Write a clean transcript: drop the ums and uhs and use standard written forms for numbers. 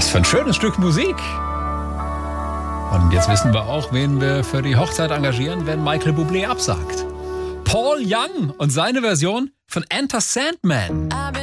Was für ein schönes Stück Musik. Und jetzt wissen wir auch, wen wir für die Hochzeit engagieren, wenn Michael Bublé absagt. Paul Young und seine Version von Enter Sandman.